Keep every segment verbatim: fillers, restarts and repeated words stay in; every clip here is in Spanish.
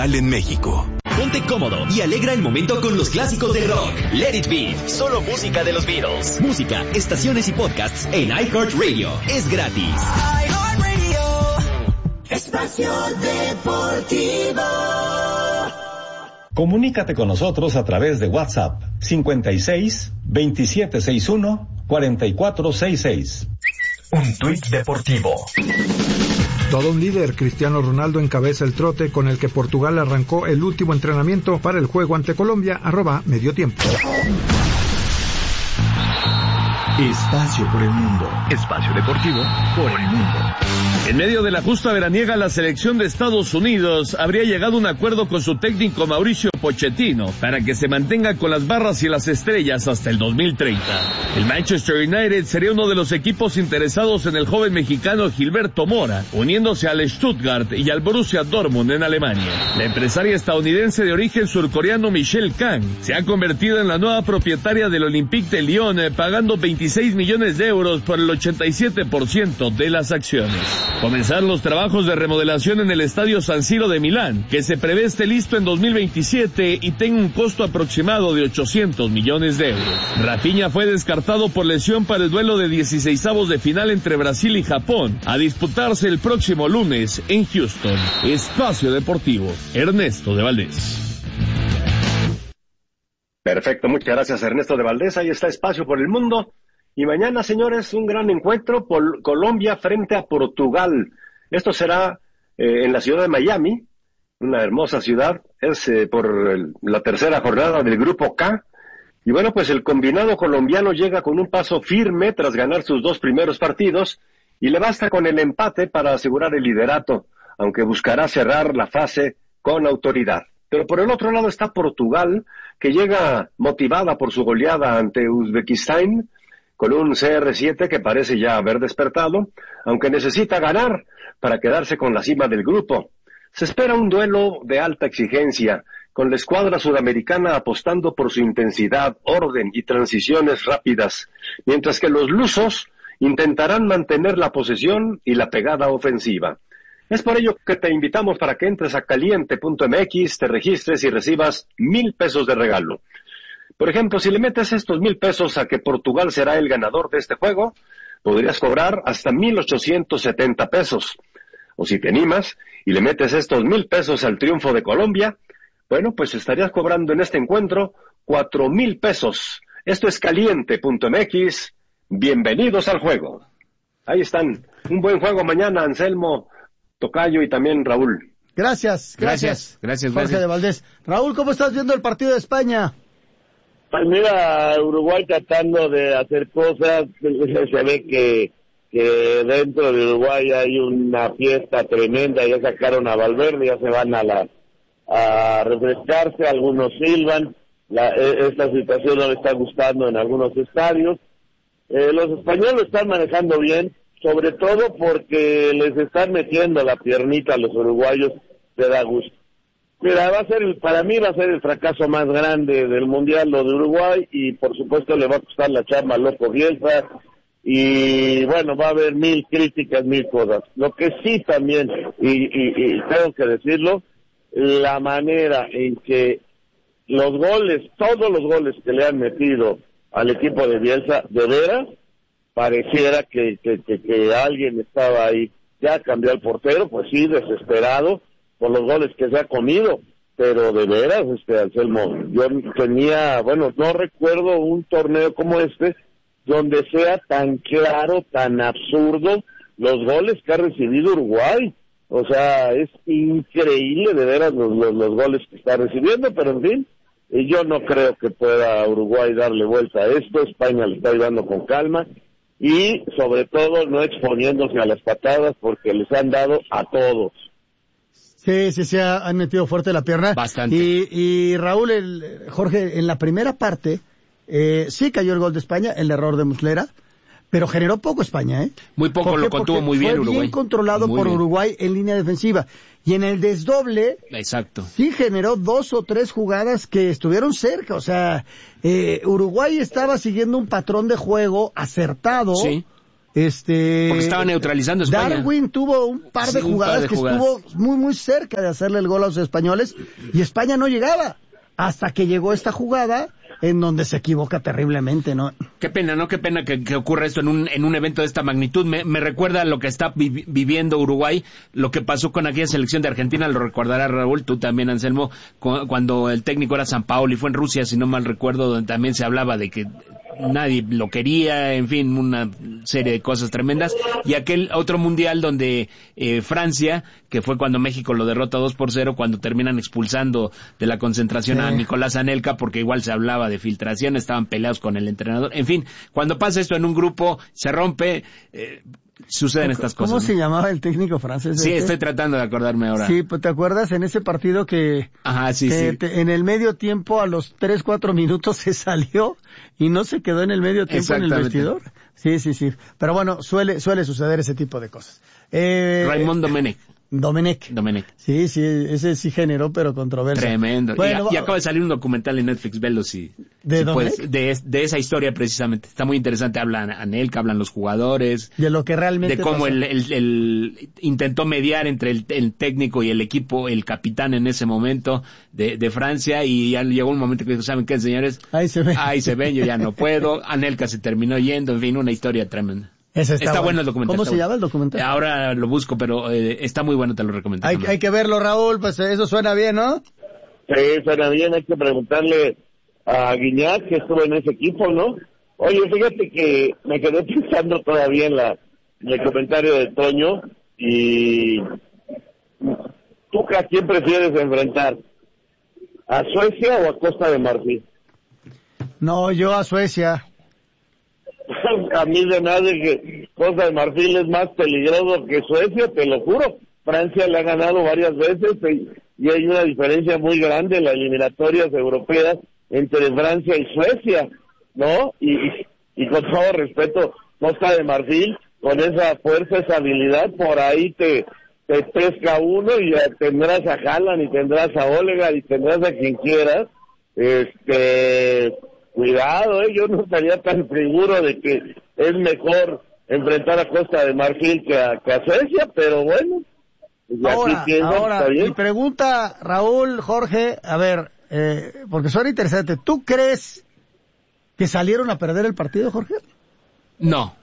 Central en México. Ponte cómodo y alegra el momento con los clásicos del rock. Let It Be, solo música de los Beatles. Música, estaciones y podcasts en iHeartRadio. Es gratis. iHeartRadio. Espacio Deportivo. Comunícate con nosotros a través de WhatsApp cincuenta y seis, veintisiete sesenta y uno, cuarenta y cuatro sesenta y seis. Un tuit deportivo. Todo un líder, Cristiano Ronaldo encabeza el trote con el que Portugal arrancó el último entrenamiento para el juego ante Colombia, arroba medio tiempo. Espacio por el mundo. Espacio deportivo por el mundo. En medio de la justa veraniega, la selección de Estados Unidos habría llegado a un acuerdo con su técnico Mauricio Pochettino para que se mantenga con las barras y las estrellas hasta el dos mil treinta. El Manchester United sería uno de los equipos interesados en el joven mexicano Gilberto Mora, uniéndose al Stuttgart y al Borussia Dortmund en Alemania. La empresaria estadounidense de origen surcoreano Michelle Kang se ha convertido en la nueva propietaria del Olympique de Lyon, eh, pagando veintiséis millones de euros por el ochenta y siete por ciento de las acciones. Comenzaron los trabajos de remodelación en el Estadio San Siro de Milán, que se prevé esté listo en dos mil veintisiete y tenga un costo aproximado de ochocientos millones de euros. Rafinha fue descartado por lesión para el duelo de dieciseisavos de final entre Brasil y Japón, a disputarse el próximo lunes en Houston. Espacio Deportivo, Ernesto de Valdés. Perfecto, muchas gracias Ernesto de Valdés. Ahí está Espacio por el Mundo. Y mañana, señores, un gran encuentro por Colombia frente a Portugal. Esto será eh, en la ciudad de Miami, una hermosa ciudad. Es eh, por el, la tercera jornada del Grupo K. Y bueno, pues el combinado colombiano llega con un paso firme tras ganar sus dos primeros partidos y le basta con el empate para asegurar el liderato, aunque buscará cerrar la fase con autoridad. Pero por el otro lado está Portugal, que llega motivada por su goleada ante Uzbekistán, con un C R siete que parece ya haber despertado, aunque necesita ganar para quedarse con la cima del grupo. Se espera un duelo de alta exigencia, con la escuadra sudamericana apostando por su intensidad, orden y transiciones rápidas, mientras que los lusos intentarán mantener la posesión y la pegada ofensiva. Es por ello que te invitamos para que entres a caliente punto m x, te registres y recibas mil pesos de regalo. Por ejemplo, si le metes estos mil pesos a que Portugal será el ganador de este juego, podrías cobrar hasta mil ochocientos setenta pesos. O si te animas y le metes estos mil pesos al triunfo de Colombia, bueno, pues estarías cobrando en este encuentro cuatro mil pesos. Esto es caliente punto m x. Bienvenidos al juego. Ahí están. Un buen juego mañana, Anselmo, Tocayo y también Raúl. Gracias, gracias. Gracias, gracias, Jorge gracias. de Valdés. Raúl, ¿cómo estás viendo el partido de España? Pues mira, Uruguay tratando de hacer cosas, se ve que, que dentro de Uruguay hay una fiesta tremenda, ya sacaron a Valverde, ya se van a la a refrescarse, algunos silban, la, esta situación no le está gustando en algunos estadios. Eh, los españoles lo están manejando bien, sobre todo porque les están metiendo la piernita a los uruguayos, te da gusto. Mira, va a ser, para mí va a ser el fracaso más grande del Mundial lo de Uruguay y por supuesto le va a costar la chamba al loco Bielsa y bueno, va a haber mil críticas, mil cosas. Lo que sí también, y, y, y tengo que decirlo, la manera en que los goles, todos los goles que le han metido al equipo de Bielsa, de veras, pareciera que, que, que, que alguien estaba ahí. Ya cambió el portero, pues sí, desesperado por los goles que se ha comido, pero de veras, este Anselmo, yo tenía, bueno, no recuerdo un torneo como este, donde sea tan claro, tan absurdo, los goles que ha recibido Uruguay. O sea, es increíble de veras los, los, los goles que está recibiendo, pero en fin, yo no creo que pueda Uruguay darle vuelta a esto. España le está ayudando con calma y sobre todo no exponiéndose a las patadas porque les han dado a todos. Sí, sí, sí, han metido fuerte la pierna. Bastante. Y, y Raúl, el, Jorge, en la primera parte, eh, sí cayó el gol de España, el error de Muslera, pero generó poco España, ¿eh? Muy poco, lo contuvo muy bien Uruguay. Fue bien controlado muy por bien. Uruguay en línea defensiva. Y en el desdoble, exacto, sí generó dos o tres jugadas que estuvieron cerca. O sea, eh, Uruguay estaba siguiendo un patrón de juego acertado. Sí. Este, porque estaba neutralizando a España. Darwin tuvo un par de sí, jugadas par de que jugadas. estuvo muy muy cerca de hacerle el gol a los españoles y España no llegaba hasta que llegó esta jugada en donde se equivoca terriblemente, ¿no? Qué pena, ¿no? Qué pena que, que ocurra esto en un en un evento de esta magnitud. Me, me recuerda lo que está vi, viviendo Uruguay, lo que pasó con aquella selección de Argentina, lo recordará Raúl, tú también, Anselmo, cu- cuando el técnico era Sampaoli, fue en Rusia, si no mal recuerdo, donde también se hablaba de que nadie lo quería, en fin, una serie de cosas tremendas, y aquel otro mundial donde eh, Francia, que fue cuando México lo derrota dos por cero, cuando terminan expulsando de la concentración sí. a Nicolás Anelka, porque igual se hablaba de filtración, estaban peleados con el entrenador, en fin, cuando pasa esto en un grupo, se rompe, eh, suceden estas cosas. ¿Cómo ¿no? se llamaba el técnico francés? Sí, este? estoy tratando de acordarme ahora. Sí, pues te acuerdas en ese partido que, Ajá, sí, que sí. te, en el medio tiempo a los tres, cuatro minutos se salió y no se quedó en el medio tiempo en el vestidor. Sí, sí, sí. Pero bueno, suele, suele suceder ese tipo de cosas. Eh, Raymond Domenech. Domenech. Domenech. Sí, sí, ese sí generó, pero controversia. Tremendo. Bueno, y, y acaba de salir un documental en Netflix, velo si, ¿De si Domenech? puedes. De, de esa historia precisamente. Está muy interesante. Hablan Anelka, hablan los jugadores. De lo que realmente De cómo pasó. el, el, el intentó mediar entre el, el técnico y el equipo, el capitán en ese momento de, de Francia, y ya llegó un momento que dijo, ¿saben qué, señores? Ahí se ven. Ahí se ven, yo ya no puedo. Anelka se terminó yendo, en fin, una historia tremenda. Ese está, está bueno. bueno el documental. ¿Cómo se bueno. llama el documental? Ahora lo busco, pero eh, está muy bueno, te lo recomiendo. Hay, hay que verlo, Raúl, pues eso suena bien, ¿no? Sí, suena bien, hay que preguntarle a Guiñac, que estuvo en ese equipo, ¿no? Oye, fíjate que me quedé pensando todavía en, la, en el comentario de Toño, y ¿tú a quién prefieres enfrentar? ¿A Suecia o a Costa de Marfil? No, yo a Suecia. A mí se me hace que Costa de Marfil es más peligroso que Suecia, te lo juro. Francia le ha ganado varias veces y, y hay una diferencia muy grande en las eliminatorias europeas entre Francia y Suecia, ¿no? Y, y, y con todo respeto, Costa de Marfil, con esa fuerza, esa habilidad, por ahí te, te pesca uno y ya tendrás a Haaland y tendrás a Odegaard y tendrás a quien quieras. Este... Cuidado, eh, yo no estaría tan seguro de que es mejor enfrentar a Costa de Marfil que a, que a Suecia, pero bueno. Y ahora, aquí pienso, ahora, está bien. mi pregunta, Raúl, Jorge, a ver, eh, porque suena interesante, ¿tú crees que salieron a perder el partido, Jorge? No.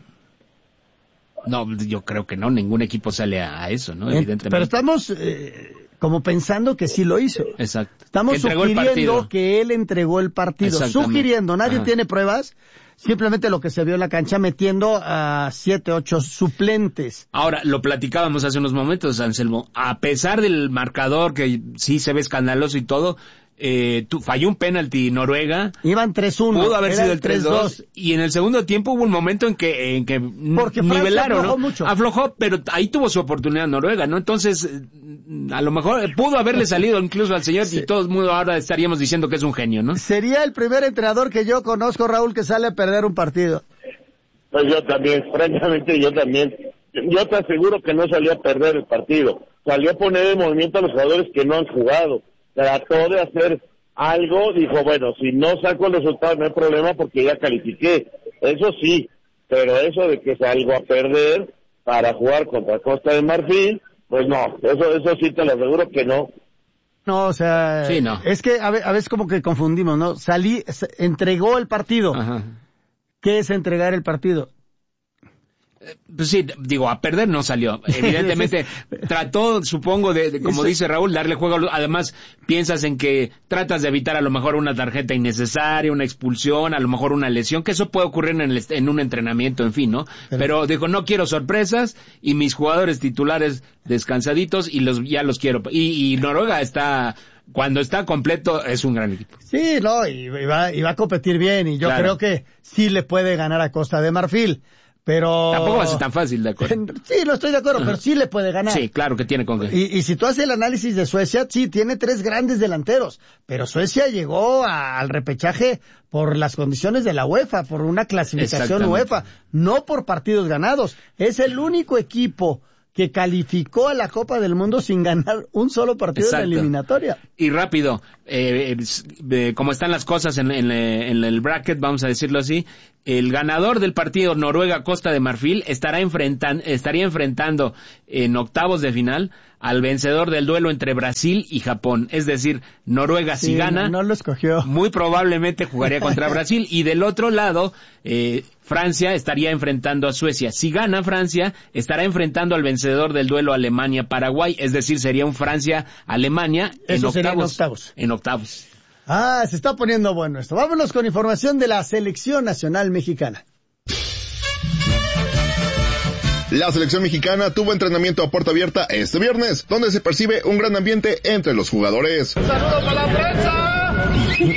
No, yo creo que no, ningún equipo sale a eso, ¿no? Evidentemente. Pero estamos eh, como pensando que sí lo hizo. Exacto. Estamos sugiriendo que él entregó el partido. Sugiriendo, nadie Ajá. tiene pruebas, simplemente lo que se vio en la cancha metiendo a siete, ocho suplentes. Ahora, lo platicábamos hace unos momentos, Anselmo, a pesar del marcador que sí se ve escandaloso y todo, Eh, tú, falló un penalti Noruega. Iban tres uno. Pudo haber sido el tres dos. Y en el segundo tiempo hubo un momento en que, en que Porque nivelaron, aflojó ¿no? mucho. Aflojó, pero ahí tuvo su oportunidad Noruega, ¿no? Entonces, a lo mejor pudo haberle salido incluso al señor sí. y todo el mundo ahora estaríamos diciendo que es un genio, ¿no? Sería el primer entrenador que yo conozco, Raúl, que sale a perder un partido. Pues yo también, francamente yo también. Yo te aseguro que no salió a perder el partido. Salió a poner en movimiento a los jugadores que no han jugado. Trató de hacer algo, dijo, bueno, si no saco el resultado no hay problema porque ya califiqué. Eso sí, pero eso de que salgo a perder para jugar contra Costa de Marfil, pues no, eso eso sí te lo aseguro que no. No, o sea, sí, no. es que a veces como que confundimos, ¿no? Salí, entregó el partido. Ajá. ¿Qué es entregar el partido? Pues sí, digo, a perder no salió. Evidentemente, trató, supongo, de, de como dice Raúl, darle juego. Además, piensas en que tratas de evitar a lo mejor una tarjeta innecesaria, una expulsión, a lo mejor una lesión, que eso puede ocurrir en, el, en un entrenamiento, en fin, ¿no? Pero, Pero dijo, no quiero sorpresas y mis jugadores titulares descansaditos y los ya los quiero. Y, y Noruega está... Cuando está completo, es un gran equipo. Sí, no, y, y, va, y va a competir bien, y yo claro. creo que sí le puede ganar a Costa de Marfil. Pero... Tampoco va a ser tan fácil, de acuerdo. Sí, no estoy de acuerdo, uh-huh. pero sí le puede ganar. Sí, claro que tiene con qué. Y, y si tú haces el análisis de Suecia, sí, tiene tres grandes delanteros, pero Suecia llegó a, al repechaje por las condiciones de la UEFA, por una clasificación UEFA, no por partidos ganados. Es el único equipo que calificó a la Copa del Mundo sin ganar un solo partido Exacto. en la eliminatoria. Y rápido, eh, eh, como están las cosas en, en, en el bracket, vamos a decirlo así, el ganador del partido Noruega-Costa de Marfil estará enfrentan, estaría enfrentando en octavos de final al vencedor del duelo entre Brasil y Japón. Es decir, Noruega Sí, si gana, no, no lo escogió. muy probablemente jugaría contra Brasil. Y del otro lado, eh, Francia estaría enfrentando a Suecia. Si gana Francia, estará enfrentando al vencedor del duelo Alemania-Paraguay. Es decir, sería un Francia-Alemania en Eso octavos. sería en octavos. En octavos. Ah, se está poniendo bueno esto. Vámonos con información de la Selección Nacional Mexicana. La selección mexicana tuvo entrenamiento a puerta abierta este viernes, donde se percibe un gran ambiente entre los jugadores. ¡Un saludo para la prensa!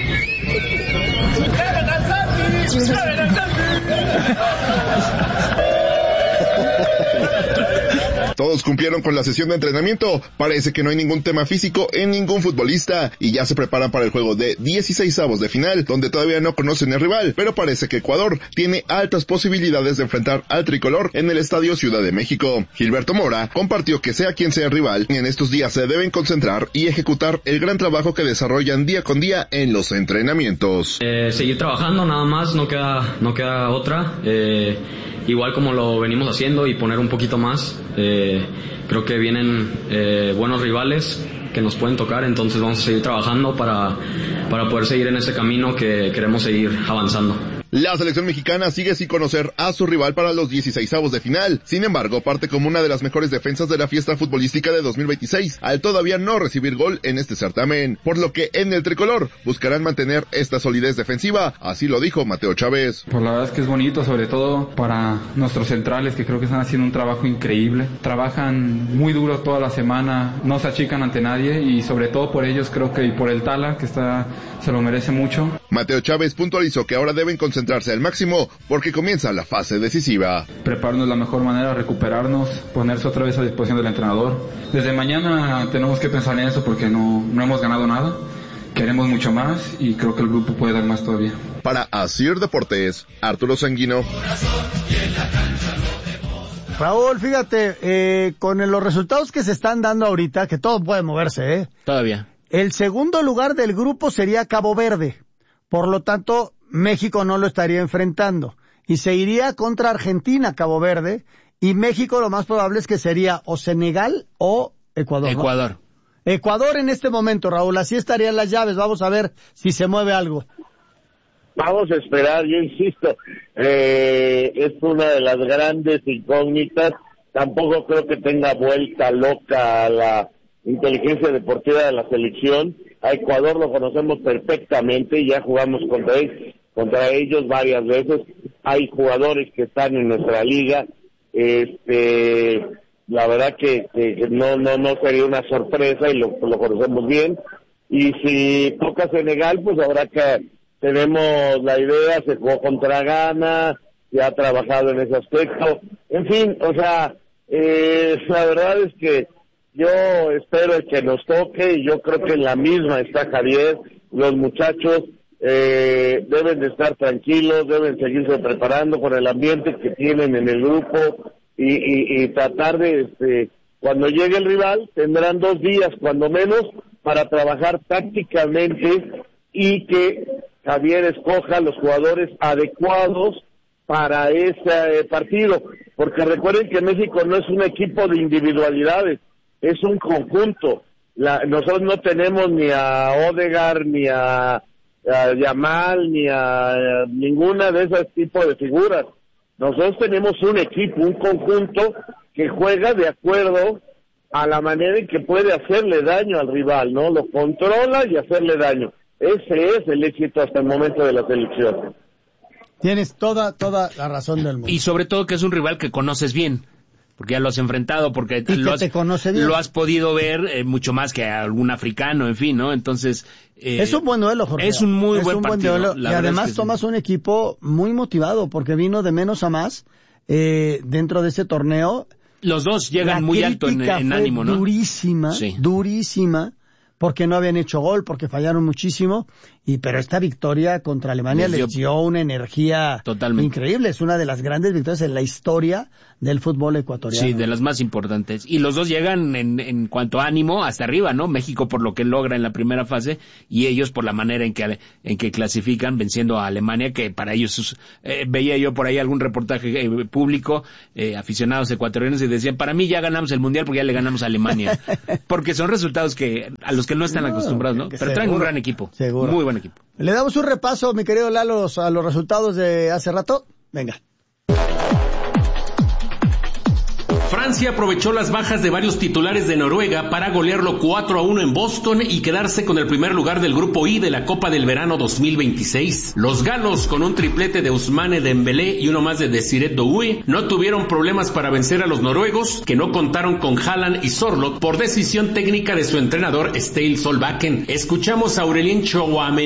Todos cumplieron con la sesión de entrenamiento. Parece que no hay ningún tema físico en ningún futbolista y ya se preparan para el juego de dieciseisavos de final, donde todavía no conocen el rival, pero parece que Ecuador tiene altas posibilidades de enfrentar al tricolor en el Estadio Ciudad de México. Gilberto Mora compartió que sea quien sea el rival, en estos días se deben concentrar y ejecutar el gran trabajo que desarrollan día con día en los entrenamientos. Eh, seguir trabajando, nada más, no queda, no queda otra. Eh, igual como lo venimos haciendo y poner un poquito más. Eh, creo que vienen eh, buenos rivales que nos pueden tocar, entonces vamos a seguir trabajando para, para poder seguir en ese camino que queremos seguir avanzando. La selección mexicana sigue sin conocer a su rival para los dieciseisavos de final. Sin embargo, parte como una de las mejores defensas de la fiesta futbolística de dos mil veintiséis, al todavía no recibir gol en este certamen. Por lo que en el tricolor buscarán mantener esta solidez defensiva, así lo dijo Mateo Chávez. Pues la verdad es que es bonito, sobre todo para nuestros centrales, que creo que están haciendo un trabajo increíble. Trabajan muy duro toda la semana, no se achican ante nadie y sobre todo por ellos creo que y por el Tala, que está se lo merece mucho. Mateo Chávez puntualizó que ahora deben concentrarse al máximo porque comienza la fase decisiva. Prepararnos de la mejor manera, recuperarnos, ponerse otra vez a disposición del entrenador. Desde mañana tenemos que pensar en eso porque no, no hemos ganado nada. Queremos mucho más y creo que el grupo puede dar más todavía. Para Asir Deportes, Arturo Sanguino. Raúl, fíjate, eh, con los resultados que se están dando ahorita, que todo puede moverse, ¿eh? Todavía. El segundo lugar del grupo sería Cabo Verde. Por lo tanto, México no lo estaría enfrentando. Y se iría contra Argentina, Cabo Verde. Y México lo más probable es que sería o Senegal o Ecuador. Ecuador. ¿No? Ecuador en este momento, Raúl. Así estarían las llaves. Vamos a ver si se mueve algo. Vamos a esperar, yo insisto. Eh, es una de las grandes incógnitas. Tampoco creo que tenga vuelta loca a la inteligencia deportiva de la selección. A Ecuador lo conocemos perfectamente, ya jugamos contra ellos, contra ellos varias veces. Hay jugadores que están en nuestra liga. Este, la verdad que, que no no no sería una sorpresa y lo, lo conocemos bien. Y si toca Senegal, pues habrá que tenemos la idea, se jugó contra Ghana, ya ha trabajado en ese aspecto. En fin, o sea, eh, la verdad es que yo espero que nos toque y yo creo que en la misma está Javier. Los muchachos eh, deben de estar tranquilos, deben seguirse preparando con el ambiente que tienen en el grupo y, y, y tratar de, este, cuando llegue el rival, tendrán dos días cuando menos para trabajar tácticamente y que Javier escoja los jugadores adecuados para ese partido, porque recuerden que México no es un equipo de individualidades, es un conjunto. La, nosotros no tenemos ni a Odegaard, ni a, a Yamal, ni a, a ninguna de esos tipos de figuras. Nosotros tenemos un equipo, un conjunto que juega de acuerdo a la manera en que puede hacerle daño al rival, ¿no? Lo controla y hacerle daño. Ese es el éxito hasta el momento de la selección. Tienes toda, toda la razón del mundo. Y sobre todo que es un rival que conoces bien, porque ya lo has enfrentado, porque y lo, que te has, conoce bien. lo has podido ver eh, mucho más que a algún africano, en fin, ¿no? Entonces... Eh, es un buen duelo, Jorge. Es un muy es buen un partido. Buen duelo. Y además es tomas sí. un equipo muy motivado, porque vino de menos a más eh, dentro de ese torneo. Los dos llegan la muy alto en, en ánimo, ¿no? durísima, sí. durísima. porque no habían hecho gol, porque fallaron muchísimo, y pero esta victoria contra Alemania les dio, les dio una energía totalmente increíble. Es una de las grandes victorias en la historia del fútbol ecuatoriano. Sí, de las más importantes. Y los dos llegan en, en cuanto a ánimo hasta arriba, ¿no? México por lo que logra en la primera fase y ellos por la manera en que en que clasifican venciendo a Alemania, que para ellos eh, veía yo por ahí algún reportaje eh, público, eh, aficionados ecuatorianos, y decían, para mí ya ganamos el Mundial porque ya le ganamos a Alemania. Porque son resultados que a los que no están no, acostumbrados, ¿no? Pero seguro, traen un gran equipo. Seguro. Muy buen equipo. Le damos un repaso, mi querido Lalo, a los resultados de hace rato. Venga. Francia aprovechó las bajas de varios titulares de Noruega para golearlo cuatro a uno en Boston y quedarse con el primer lugar del grupo I de la Copa del Verano dos mil veintiséis. Los galos, con un triplete de Ousmane Dembélé y uno más de Desiré Doué, no tuvieron problemas para vencer a los noruegos, que no contaron con Haaland y Sorloth por decisión técnica de su entrenador Ståle Solbakken. Escuchamos a Aurelien Tchouameni